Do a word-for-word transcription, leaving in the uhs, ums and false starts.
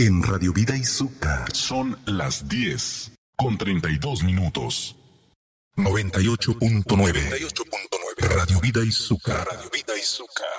En Radio Vida Izuka son las diez con treinta y dos minutos. noventa y ocho punto nueve. Radio Vida Izuka. Radio Vida Izuka.